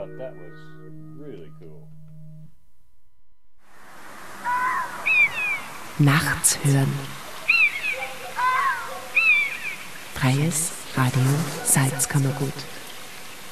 thought that was really cool. Nachts hören. Freies Radio Salzkammergut.